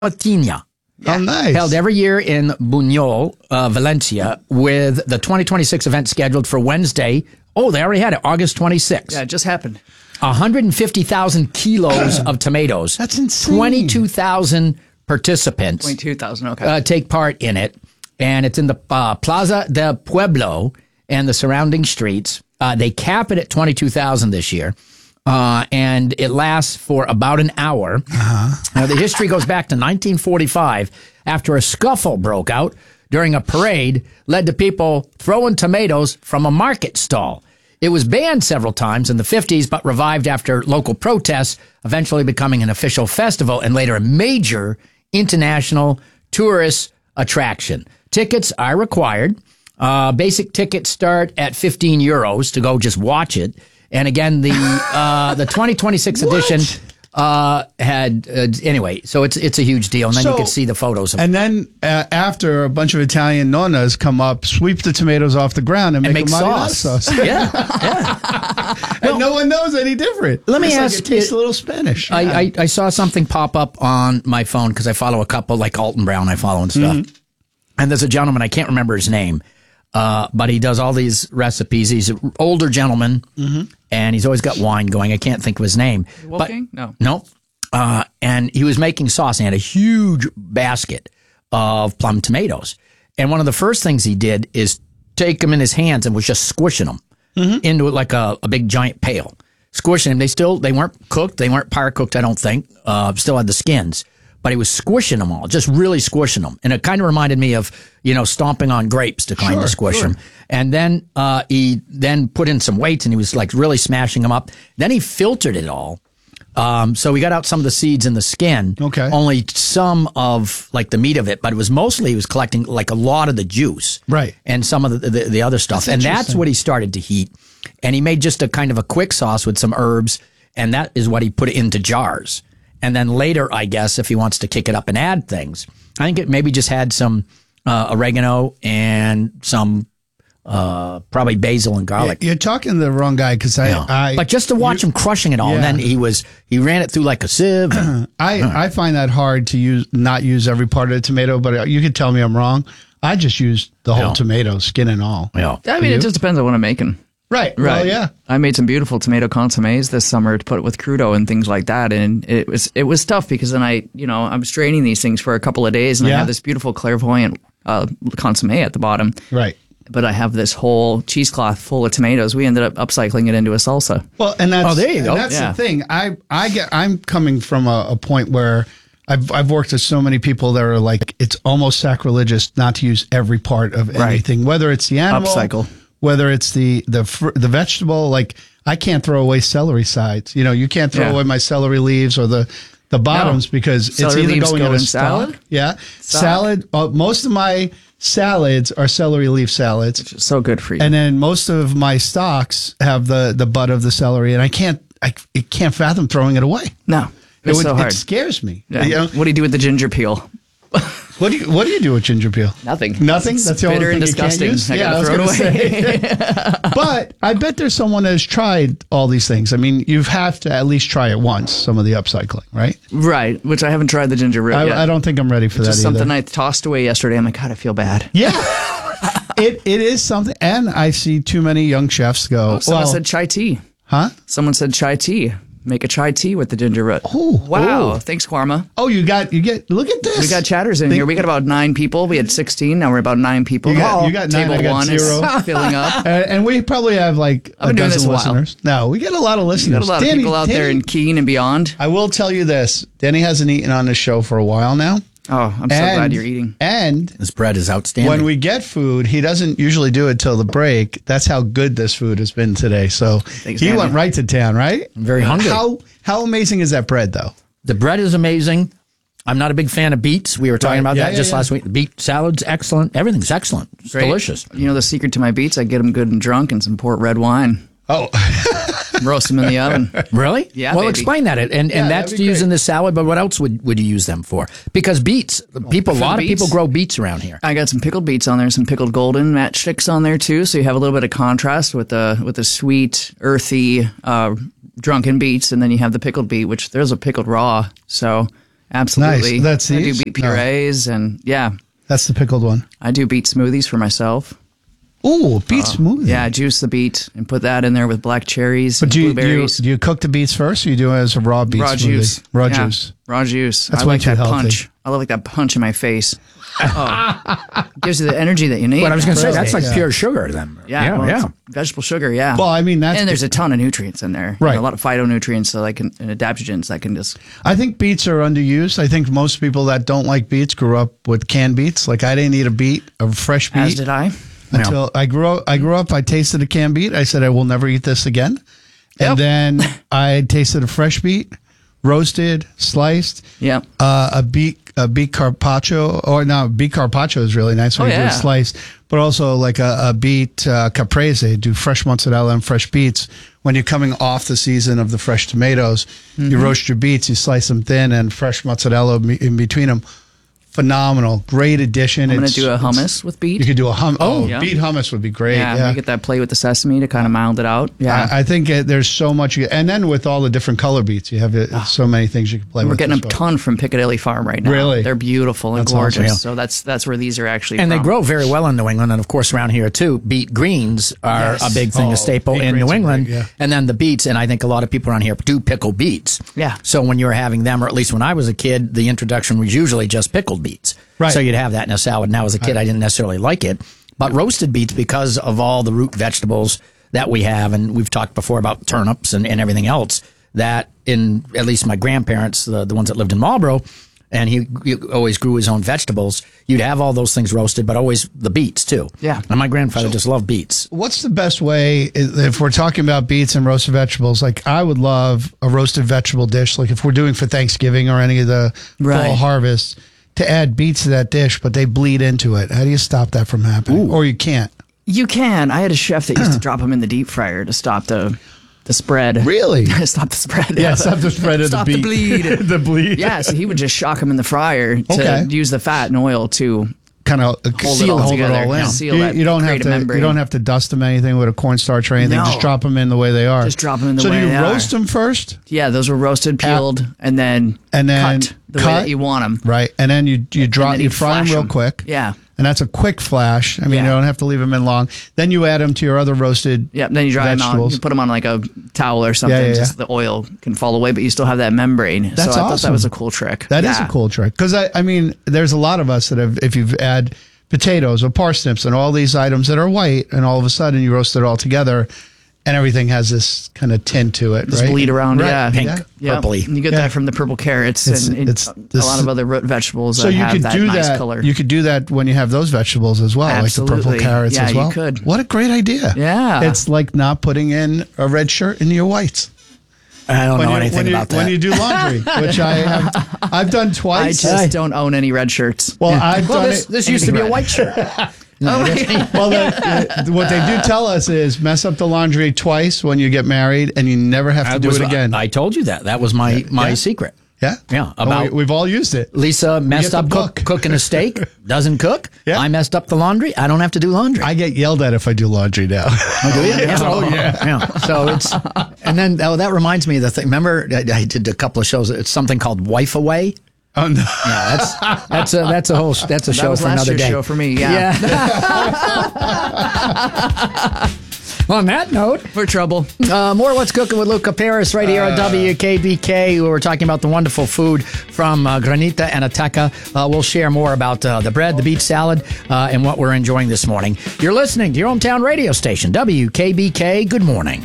Patina. Oh, nice. Held every year in Buñol, Valencia, with the 2026 event scheduled for Wednesday. Oh, they already had it, August 26th. Yeah, it just happened. 150,000 kilos of tomatoes. That's insane. 22,000 participants 22,000, okay. take part in it. And it's in the Plaza del Pueblo and the surrounding streets. They cap it at 22,000 this year. And it lasts for about an hour. Now, the history goes back to 1945 after a scuffle broke out during a parade led to people throwing tomatoes from a market stall. It was banned several times in the 50s, but revived after local protests, eventually becoming an official festival and later a major international tourist attraction. Tickets are required. Basic tickets start at 15 euros to go just watch it. And again, the 2026 edition had anyway. So it's a huge deal, and then you can see the photos of it. And then after a bunch of Italian nonnas come up, sweep the tomatoes off the ground and make sauce. Yeah. And no one knows any different. Let me It's ask like it tastes a little Spanish. I saw something pop up on my phone because I follow a couple like Alton Brown I follow and stuff. Mm-hmm. And there's a gentleman, I can't remember his name, but he does all these recipes. He's an older gentleman, and he's always got wine going. I can't think of his name. Wolfgang? No. No. And he was making sauce. And he had a huge basket of plum tomatoes. And one of the first things he did is take them in his hands and was just squishing them into like a big giant pail. Squishing them. They weren't cooked. They weren't par cooked, I don't think. Still had the skins. But he was squishing them all, just really squishing them. And it kind of reminded me of, stomping on grapes to kind of squish them. And then he then put in some weights and he was like really smashing them up. Then he filtered it all. So we got out some of the seeds and the skin. Okay. Only some of like the meat of it, but it was mostly he was collecting like a lot of the juice. Right. And some of the other stuff. And that's what he started to heat. And he made just a kind of a quick sauce with some herbs. And that is what he put into jars. And then later, I guess, if he wants to kick it up and add things, I think it maybe just had some oregano and some probably basil and garlic. You're talking to the wrong guy because but just to watch him crushing it all, and then he ran it through like a sieve. I find that hard to not use every part of the tomato, but you could tell me I'm wrong. I just use the whole tomato, skin and all. Yeah. I mean, it just depends on what I'm making. Right. Right. Well, yeah. I made some beautiful tomato consommes this summer to put it with crudo and things like that, and it was tough because then I'm straining these things for a couple of days, and I have this beautiful clairvoyant consomme at the bottom. Right. But I have this whole cheesecloth full of tomatoes. We ended up upcycling it into a salsa. Well, and that's there you go. That's the thing. I'm coming from a point where I've worked with so many people that are like, it's almost sacrilegious not to use every part of anything, whether it's the animal, Upcycle. whether it's the vegetable. Like, I can't throw away celery sides. You can't throw away my celery leaves or the bottoms because Celery it's either leaves going go in a in stock. salad? Yeah, salad. Most of my salads are celery leaf salads. Which is so good for you. And then most of my stocks have the butt of the celery, and I can't fathom throwing it away. No, it's so hard. It scares me. Yeah. What do you do with the ginger peel? What do you do with ginger peel? Nothing. Nothing. It's That's the only bitter thing and you can't disgusting. use? I Yeah, gotta throw it away. But I bet there's someone that has tried all these things. I mean, you have to at least try it once. Some of the upcycling, right? Right. Which I haven't tried the ginger root yet. I don't think I'm ready for that Just either. something I tossed away yesterday. I'm like, God, I feel bad. Yeah. It is something, and I see too many young chefs go. Someone said chai tea. Huh? Someone said chai tea. Make a chai tea with the ginger root. Oh, wow. Thanks, Kwarma. Oh, you get. Look at this. We got chatters in here. We got about 9 people. We had 16. Now we're about 9 people. You got 9. Table I got 1 0. is filling up. And we probably have like I've been doing this dozen a while. listeners. No, we get a lot of listeners. Got a lot of people out there in Keene and beyond. I will tell you this: Danny hasn't eaten on this show for a while now. Oh, I'm so glad you're eating. And This bread is outstanding. when we get food, he doesn't usually do it till the break. That's how good this food has been today. So Thanks, he Danny. went right to town, right? I'm very hungry. How amazing is that bread, though? The bread is amazing. I'm not a big fan of beets. We were talking about that just last week. Beet salad's excellent. Everything's excellent. It's Great. delicious. You know the secret to my beets? I get them good and drunk and some port red wine. Oh, Roast them in the oven. Really? Yeah, Well, baby. explain that. And that's that'd to be use great. in this salad, but what else would you use them for? Because beets, a lot of people beets? grow beets around here. I got some pickled beets on there, some pickled golden matchsticks on there too, so you have a little bit of contrast with the sweet, earthy, drunken beets, and then you have the pickled beet, which there's a pickled raw. So Absolutely. Nice. That's I do these? beet purees and That's the pickled one. I do beet smoothies for myself. Ooh, beet smoothie. Yeah, juice the beet and put that in there with black cherries But and blueberries. do you cook the beets first, or you do it as a raw beet Raw smoothie? juice. Raw Yeah, juice. Raw juice. That's I way like too that healthy. punch. I like that punch in my face. Gives you the energy that you need. But I was going to say, Really. that's like pure sugar then. Yeah, well, it's vegetable sugar, yeah. Well, I mean, that's and there's a ton of nutrients in there. Right. A lot of phytonutrients so like and adaptogens that can just I think beets are underused. I think most people that don't like beets grew up with canned beets. Like I didn't eat a fresh beet. as did I. Until I grew up, I tasted a canned beet. I said I will never eat this again. And Yep. then I tasted a fresh beet, roasted, sliced. Yep. A beet carpaccio, or no, beet carpaccio is really nice when you do it sliced. But also like a beet caprese, do fresh mozzarella and fresh beets. When you're coming off the season of the fresh tomatoes, you roast your beets, you slice them thin, and fresh mozzarella in between them. Phenomenal, great addition. I'm going to do a hummus with beet. You could do a hummus. Oh, yeah. beet hummus would be great. Yeah, you get that plate with the sesame to kind of mild it out. Yeah. I think there's so much. And then with all the different color beets, you have so many things you can play with. We're getting a as well. ton from Piccadilly Farm right now. Really? They're beautiful and That's gorgeous. awesome. So that's where these are actually And from. they grow very well in New England, and of course around here too. Beet greens are a big thing, a staple beet in greens New are England. great, yeah. And then the beets, and I think a lot of people around here do pickle beets. Yeah. So when you're having them, or at least when I was a kid, the introduction was usually just pickled beets. Right. So you'd have that in a salad. Now as a kid, I didn't necessarily like it, but roasted beets, because of all the root vegetables that we have, and we've talked before about turnips and everything else, that in at least my grandparents, the ones that lived in Marlboro, and he always grew his own vegetables. You'd have all those things roasted, but always the beets too. Yeah. And my grandfather just loved beets. What's the best way, if we're talking about beets and roasted vegetables? Like I would love a roasted vegetable dish, like if we're doing for Thanksgiving or any of the fall harvest, to add beets to that dish, but they bleed into it. How do you stop that from happening? Or you can't? You can. I had a chef that used to drop them in the deep fryer to stop the spread. Really? Stop the spread. Yeah, stop the spread of Stop the the beet. bleed. The bleed. Yeah, so he would just shock them in the fryer to use the fat and oil to Kind of hold it all together. in. Seal that, You don't have create a to. membrane. You don't have to dust them anything with a cornstarch or anything. No. Just drop them in the way they are. Just drop them in the way So do they you are. roast them first? Yeah, those were roasted, peeled, and then cut the way that you want them. Right, and then you then you fry them flash real 'em. quick. Yeah. And that's a quick flash. I mean, Yeah. you don't have to leave them in long. Then you add them to your other roasted Yeah, then you dry them out. vegetables. You put them on like a towel or something, Yeah. just the oil can fall away, but you still have that membrane. That's so I thought that awesome. was a cool trick. That is a cool trick. Because, I mean, there's a lot of us that have, if you've add potatoes or parsnips and all these items that are white, and all of a sudden you roast it all together, and everything has this kind of tint to it, Just right? bleed around, Right. yeah. Pink, Yeah. purpley. And you get that from the purple carrots and a lot of other root vegetables So that you have could that do nice that. color. You could do that when you have those vegetables as well, like the purple Absolutely. carrots Yeah, as well. you could. What a great idea! Yeah. it's like not putting in a red shirt into your whites. I don't know anything about that. When you do laundry, which I've done I twice. just don't own any red shirts. Well, I've Well, done this, it. this used to be a white shirt. Well, what they do tell us is mess up the laundry twice when you get married, and you never have to do it again. I told you that. That was my secret. Yeah, Yeah, Well, we've all used it. Lisa messed the up book. cooking a steak, doesn't cook. Yeah. I messed up the laundry. I don't have to do laundry. I get yelled at if I do laundry now. Oh, do you? Yeah. So it's, and then that reminds me of the thing. Remember, I did a couple of shows. It's something called Wife Away. Oh no! Yeah, that's a show was for last another year's day. show for me, yeah. On that note, For trouble. more What's Cooking with Luca Paris right here on WKBK. We're talking about the wonderful food from Granita and Ateca. We'll share more about the bread, the beet salad, and what we're enjoying this morning. You're listening to your hometown radio station, WKBK. Good morning.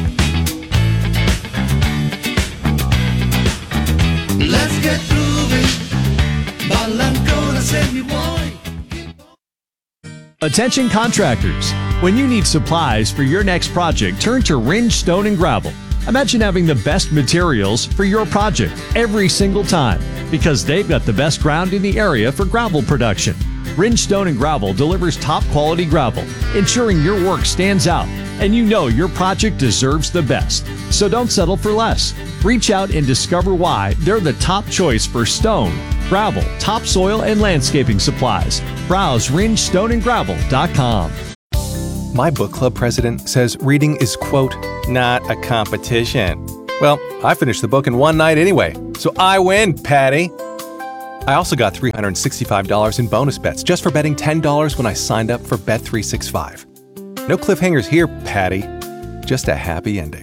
Let's get groovy. Balancona said you want. Attention contractors. When you need supplies for your next project, turn to Ringe Stone and Gravel. Imagine having the best materials for your project every single time because they've got the best ground in the area for gravel production. Ringe Stone and Gravel delivers top quality gravel, ensuring your work stands out and you know your project deserves the best. So don't settle for less. Reach out and discover why they're the top choice for stone, gravel, topsoil, and landscaping supplies. Browse ringestoneandgravel.com. My book club president says reading is, quote, not a competition. Well, I finished the book in one night anyway, so I win, Patty. I also got $365 in bonus bets just for betting $10 when I signed up for Bet365. No cliffhangers here, Patty. Just a happy ending.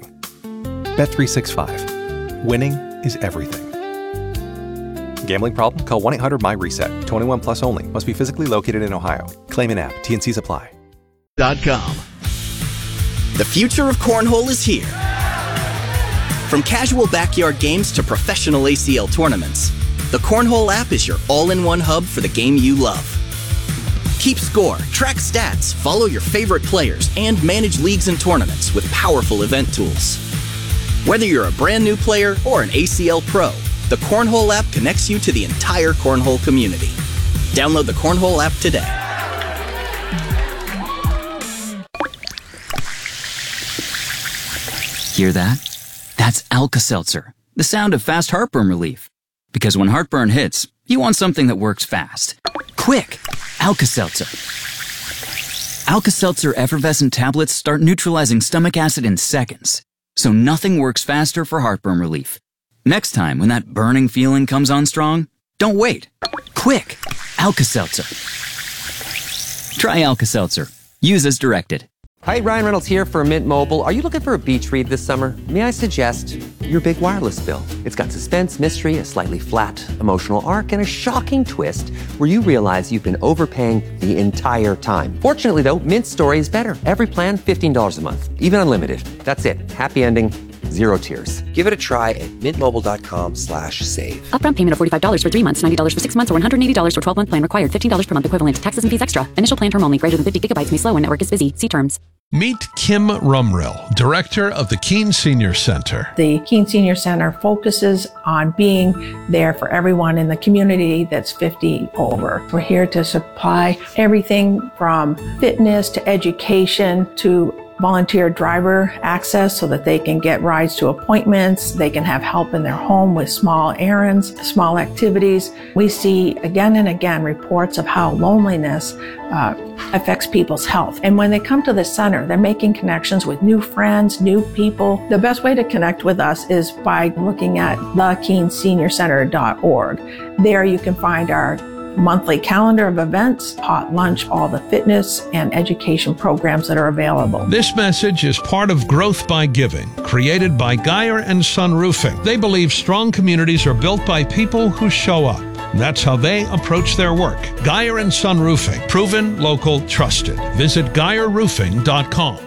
Bet365. Winning is everything. Gambling problem? Call 1-800-MY-RESET. 21 plus only. Must be physically located in Ohio. Claim in app. T&Cs apply. .com. The future of cornhole is here. From casual backyard games to professional ACL tournaments, the Cornhole app is your all-in-one hub for the game you love. Keep score, track stats, follow your favorite players, and manage leagues and tournaments with powerful event tools. Whether you're a brand new player or an ACL pro, the Cornhole app connects you to the entire cornhole community. Download the Cornhole app today. Hear that? That's Alka-Seltzer, the sound of fast heartburn relief. Because when heartburn hits, you want something that works fast. Quick! Alka-Seltzer. Alka-Seltzer effervescent tablets start neutralizing stomach acid in seconds. So nothing works faster for heartburn relief. Next time when that burning feeling comes on strong, don't wait. Quick! Alka-Seltzer. Try Alka-Seltzer. Use as directed. Hi, Ryan Reynolds here for Mint Mobile. Are you looking for a beach read this summer? May I suggest your big wireless bill? It's got suspense, mystery, a slightly flat emotional arc, and a shocking twist where you realize you've been overpaying the entire time. Fortunately, though, Mint's story is better. Every plan, $15 a month, even unlimited. That's it. Happy ending. Zero tears. Give it a try at mintmobile.com/save. Upfront payment of $45 for 3 months, $90 for 6 months, or $180 for 12-month plan required. $15 per month equivalent. Taxes and fees extra. Initial plan term only. Greater than 50 gigabytes may slow when network is busy. See terms. Meet Kim Rumrill, director of the Keene Senior Center. The Keene Senior Center focuses on being there for everyone in the community that's 50 over. We're here to supply everything from fitness to education to volunteer driver access so that they can get rides to appointments. They can have help in their home with small errands, small activities. We see again and again reports of how loneliness affects people's health. And when they come to the center, they're making connections with new friends, new people. The best way to connect with us is by looking at thekeeneseniorcenter.org. There you can find our monthly calendar of events, hot lunch, all the fitness and education programs that are available. This message is part of Growth by Giving, created by Geyer and Son Roofing. They believe strong communities are built by people who show up. That's how they approach their work. Geyer and Son Roofing, proven, local, trusted. Visit GeyerRoofing.com.